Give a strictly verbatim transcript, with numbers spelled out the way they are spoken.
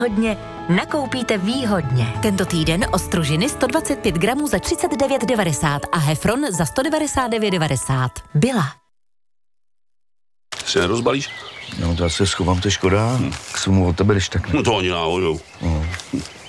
Hodně nakoupíte výhodně. Tento týden ostružiny sto dvacet pět gramů za třicet devět devadesát a Hefron za sto devadesát devět devadesát. Byla. Si nerozbalíš? No to já se schovám, to je škoda. Hmm. K svému od tebe, když tak ne. No to ani náhodou. No.